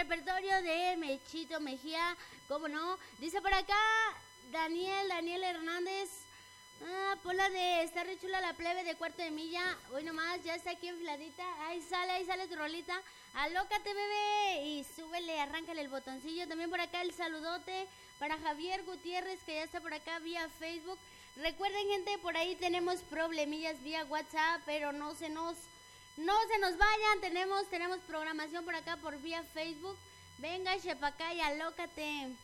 repertorio de Mechito Mejía, ¿cómo no? Dice por acá Daniel Hernández. Por la de está re chula la plebe de Cuarto de Milla. Hoy nomás, ya está aquí enfiladita. Ahí sale tu rolita. Alócate, bebé. Y súbele, arráncale el botoncillo. También por acá el saludote para Javier Gutiérrez, que ya está por acá vía Facebook. Recuerden, gente, por ahí tenemos problemillas vía WhatsApp, pero no se nos vayan. Tenemos programación por acá por vía Facebook. Venga, chepa acá y alócate.